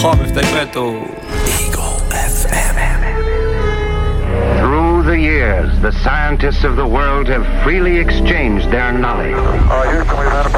Eagle FM. Through the years, the scientists of the world have freely exchanged their knowledge. Houston, we've had a